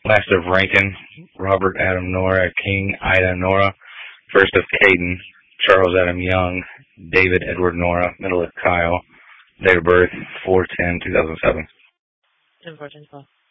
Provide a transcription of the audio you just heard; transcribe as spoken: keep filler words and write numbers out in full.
Last of Rankin, Robert Adam Nora, King Ida Nora. First of Caden, Charles Adam Young, David Edward Nora. Middle of Kyle. Date of birth, four ten two thousand seven. Important info.